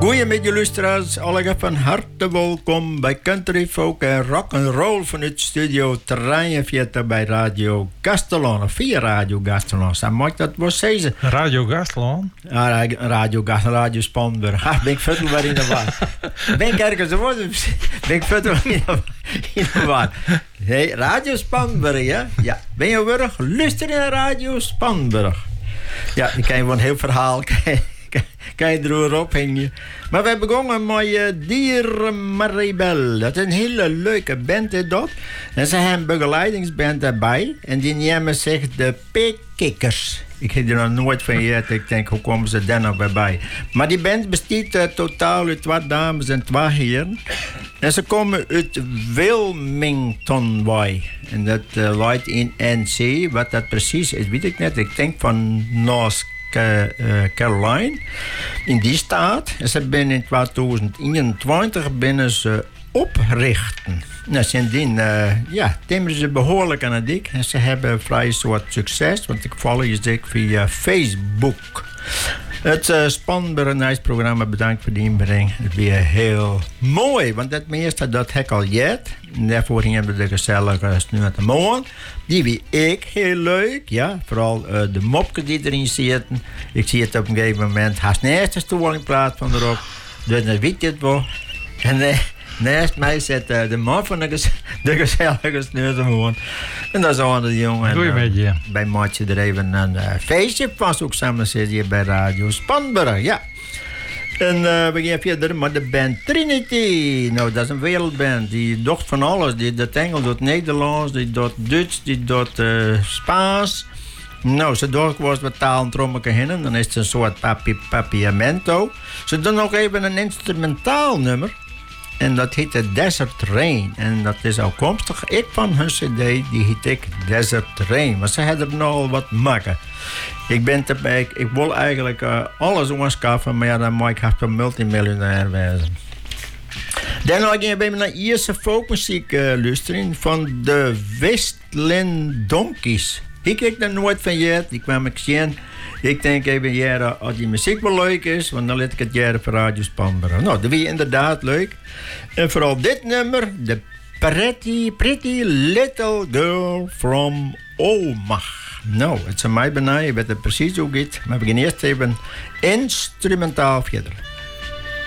Goedemiddag luisteraars, allemaal van harte welkom bij Country Folk en Rock and Roll vanuit Studio 43 bij Radio Castellon, via Radio Castellon. Zo mag dat wel zeggen. Radio Castellon? Radio Castellon, Radio Spanburg. Ben ik vertel waar in de war. Ben ik ergens geworden? Ben ik vertel in de war. Hey, Radio Spanburg, ja? Ja. Ben je weer luisteren naar Radio Spanburg? Ja, ik kan je wel een heel verhaal kan je erop hingen. Maar we hebben begonnen met Dier Maribel. Dat is een hele leuke band, hè, dat. En ze hebben een begeleidingsband daarbij. En die nemen zich de P-Kikkers. Ik heb er nog nooit van gehoord. Ik denk, hoe komen ze daar nog bij? Maar die band bestaat totaal uit 2 dames en 2 heren. En ze komen uit Wilmington bij. En dat ligt in NC. Wat dat precies is, weet ik net. Ik denk van North Carolina, in die staat. En ze zijn in 2021 binnen ze oprichten. Nou, sindsdien timeren ze behoorlijk aan het dik. En ze hebben vrij soort succes, want ik volg je dik via Facebook. Het Spanburg-programma, bedankt voor de inbreng. Het weer heel mooi, want het meeste dat heb ik al gehad. Daarvoor gingen we de gezellige Snuit de Moon. Die wie ik heel leuk, ja. Vooral de mopjes die erin zitten. Ik zie het op een gegeven moment haast naast de stoel in plaats van erop. Dus dan weet je het wel. En naast mij zit de man van de gezellige Snuit de Moon. En dat is al de jongen. Doe je met je. Bij Matje er even een feestje van ook samen zitten hier bij Radio Spanburg, ja. En we gaan verder met de band Trinity. Nou, dat is een wereldband. Die doet van alles. Die doet Engels, doet Nederlands, die doet Duits, die doet Spaans. Nou, ze doen ook wat taal en trommetje heen. Dan is het een soort papiamento. Ze doen nog even een instrumentaal nummer. En dat heet Desert Rain. En dat is afkomstig ik van hun cd. Die heet ik Desert Rain. Maar ze hebben er nogal wat maken. Ik wil eigenlijk alles aanschaffen. Maar ja, dan moet ik echt een multimiljonair wezen. Dan ga ik bij me naar Ierse folkmuziek luisteren. Van de Westland Donkeys. Ik heb er nooit van gehoord. Die kwam ik zien. Ik denk even jaren, als die muziek wel leuk is, want dan let ik het jaren voor Radio Spanburg. Nou, dat is inderdaad leuk. En vooral dit nummer, de Pretty Little Girl from Omaha. Nou, het is aan mij benauwd, je weet het precies hoe het gaat. Maar we gaan eerst even instrumentaal verder.